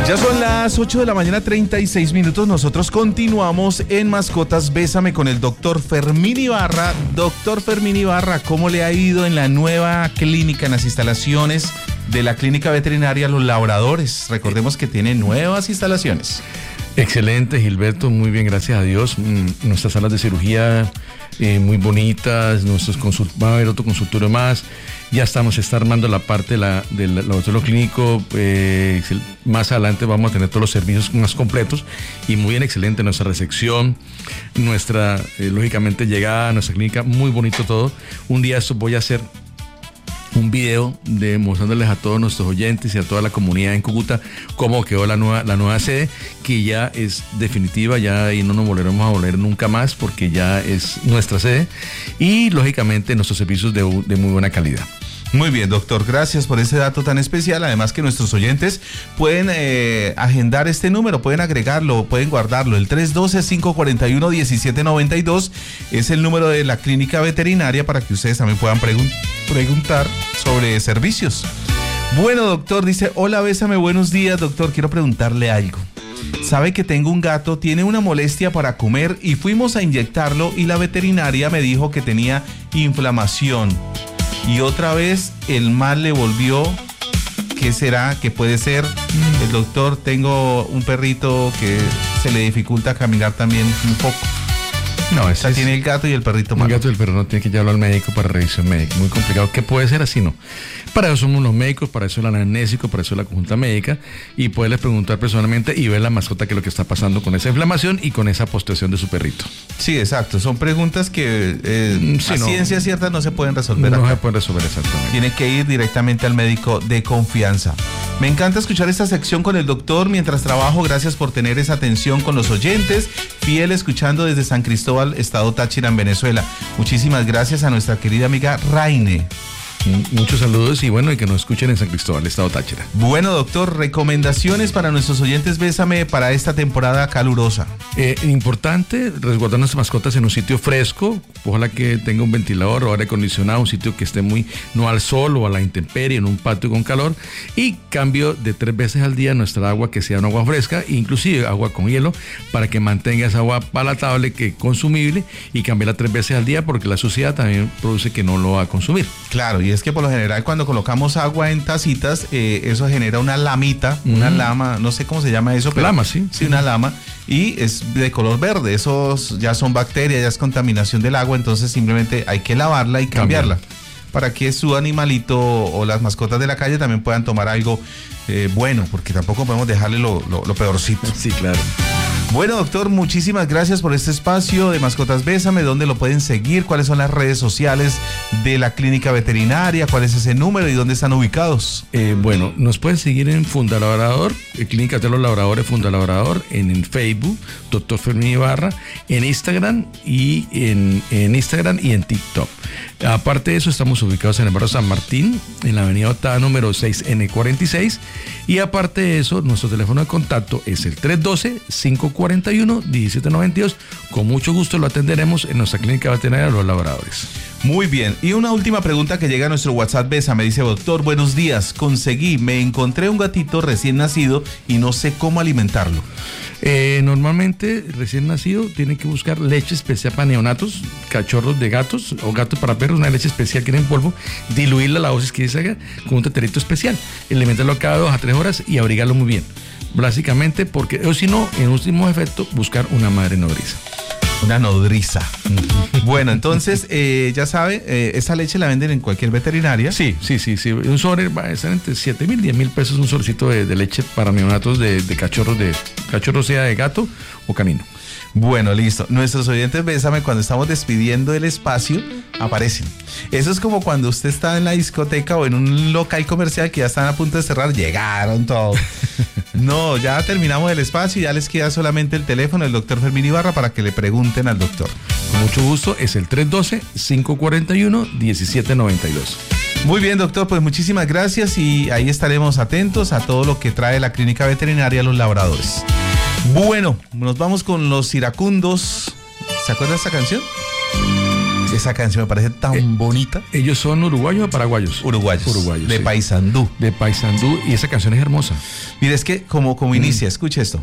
Ya son las 8 de la mañana, 36 minutos. Nosotros continuamos en Mascotas Bésame con el doctor Fermín Ibarra. Doctor Fermín Ibarra, ¿cómo le ha ido en la nueva clínica, en las instalaciones de la Clínica Veterinaria Los Labradores? Recordemos que tiene nuevas instalaciones. Excelente, Gilberto, muy bien, gracias a Dios. Nuestras salas de cirugía muy bonitas, va a haber otro consultorio más. Ya está armando la parte del laboratorio clínico. Más adelante vamos a tener todos los servicios más completos y muy bien, excelente nuestra recepción, nuestra, lógicamente, llegada a nuestra clínica, muy bonito todo. Un día esto voy a hacer un video mostrándoles a todos nuestros oyentes y a toda la comunidad en Cúcuta cómo quedó la nueva sede, que ya es definitiva, ya ahí no nos volveremos a volver nunca más porque ya es nuestra sede y lógicamente nuestros servicios de muy buena calidad. Muy bien, doctor, gracias por ese dato tan especial. Además que nuestros oyentes pueden agendar este número, pueden agregarlo, pueden guardarlo. El 312-541-1792 es el número de la Clínica Veterinaria para que ustedes también puedan preguntar sobre servicios. Bueno, doctor, dice, hola, Bésame, buenos días, doctor, quiero preguntarle algo. Sabe que tengo un gato, tiene una molestia para comer y fuimos a inyectarlo y la veterinaria me dijo que tenía inflamación. Y otra vez el mal le volvió. ¿Qué será? ¿Qué puede ser? El doctor, tengo un perrito que se le dificulta caminar también un poco. No, ese tiene el gato y el perrito malo. El gato y el perro no tiene que llevarlo al médico para revisión médica. Muy complicado. ¿Qué puede ser así? No. Para eso somos los médicos, para eso el anamnésico, para eso la consulta médica y poderles preguntar personalmente y ver la mascota qué es lo que está pasando con esa inflamación y con esa postración de su perrito. Sí, exacto. Son preguntas que ciencia cierta no se pueden resolver. No se pueden resolver exactamente. Tiene que ir directamente al médico de confianza. Me encanta escuchar esta sección con el doctor mientras trabajo. Gracias por tener esa atención con los oyentes. Fiel escuchando desde San Cristóbal, Estado Táchira, en Venezuela. Muchísimas gracias a nuestra querida amiga Raine. Muchos saludos y bueno, y que nos escuchen en San Cristóbal, Estado Táchira. Bueno, doctor, recomendaciones para nuestros oyentes Bésame para esta temporada calurosa. Importante resguardar nuestras mascotas en un sitio fresco, ojalá que tenga un ventilador o aire acondicionado, un sitio que esté no al sol o a la intemperie, en un patio con calor, y cambio de 3 veces al día nuestra agua, que sea una agua fresca, inclusive agua con hielo, para que mantenga esa agua palatable, que consumible, y cambiarla 3 veces al día, porque la suciedad también produce que no lo va a consumir. Claro, y es que por lo general cuando colocamos agua en tacitas, eso genera una lamita, una lama, no sé cómo se llama eso. Pero, lama, sí. Sí, una lama, y es de color verde. Esos ya son bacterias, ya es contaminación del agua, entonces simplemente hay que lavarla y cambiarla para que su animalito o las mascotas de la calle también puedan tomar algo bueno, porque tampoco podemos dejarle lo peorcito. Sí, claro. Bueno, doctor, muchísimas gracias por este espacio de Mascotas Bésame. ¿Dónde lo pueden seguir? ¿Cuáles son las redes sociales de la Clínica Veterinaria? ¿Cuál es ese número y dónde están ubicados? Bueno, nos pueden seguir en Fundalabrador, Clínica de los Labradores Fundalabrador, en Facebook, Dr. Fermín Ibarra, en Instagram y en Instagram y en TikTok. Aparte de eso, estamos ubicados en el barrio San Martín, en la avenida Otá, número 6N46. Y aparte de eso, nuestro teléfono de contacto es el 312-541-1792. Con mucho gusto lo atenderemos en nuestra Clínica Veterinaria de los Labradores. Muy bien, y una última pregunta que llega a nuestro WhatsApp Bésame. Dice, doctor, buenos días, me encontré un gatito recién nacido y no sé cómo alimentarlo. Normalmente recién nacido tiene que buscar leche especial para neonatos, cachorros de gatos o gatos para perros, una leche especial que viene en polvo, diluirla la dosis que se haga con un teterito especial, alimentarlo cada 2 a 3 horas y abrigarlo muy bien, básicamente, porque o si no, en último efecto, buscar una madre nodriza. Una nodriza. Bueno, entonces, ya sabe, esa leche la venden en cualquier veterinaria. Sí. Un sobre va a estar entre 7,000 y 10,000 pesos un sobrecito de leche para neonatos de cachorros, sea de gato o canino. Bueno, listo. Nuestros oyentes Bésame, cuando estamos despidiendo el espacio, aparecen. Eso es como cuando usted está en la discoteca o en un local comercial que ya están a punto de cerrar. Llegaron todos. No, ya terminamos el espacio y ya les queda solamente el teléfono del doctor Fermín Ibarra para que le pregunten al doctor. Con mucho gusto, es el 312-541-1792. Muy bien, doctor, pues muchísimas gracias y ahí estaremos atentos a todo lo que trae la Clínica Veterinaria Los Labradores. Bueno, nos vamos con los iracundos. ¿Se acuerda de esta canción? Esa canción me parece tan bonita. ¿Ellos son uruguayos o paraguayos? Uruguayos. De sí. Paysandú. De Paysandú, y esa canción es hermosa. Mire, es que como inicia, escuche esto.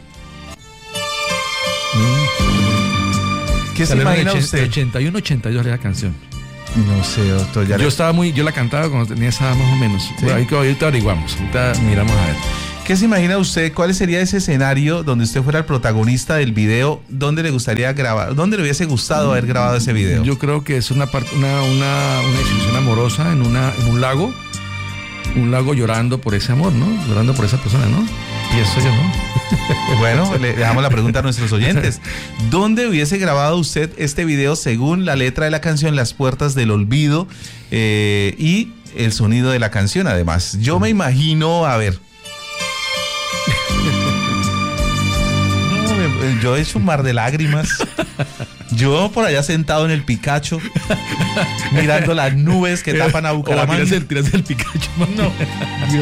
¿Qué se imagina usted? 81, 82 era la canción. No sé, doctor. Yo la cantaba cuando tenía esa edad más o menos. ¿Sí? Ahorita averiguamos, ahorita miramos a ver. ¿Qué se imagina usted? ¿Cuál sería ese escenario donde usted fuera el protagonista del video? ¿Dónde le gustaría grabar? ¿Dónde le hubiese gustado haber grabado ese video? Yo creo que es una discusión amorosa en un lago. Un lago llorando por ese amor, ¿no? Llorando por esa persona, ¿no? Y eso yo, ¿no? Bueno, le dejamos la pregunta a nuestros oyentes. ¿Dónde hubiese grabado usted este video según la letra de la canción Las Puertas del Olvido y el sonido de la canción, además? Yo me imagino, a ver... Yo he hecho un mar de lágrimas. Yo por allá sentado en el Picacho, mirando las nubes que tapan a Bucaramanga. O a tirarse el Picacho. No.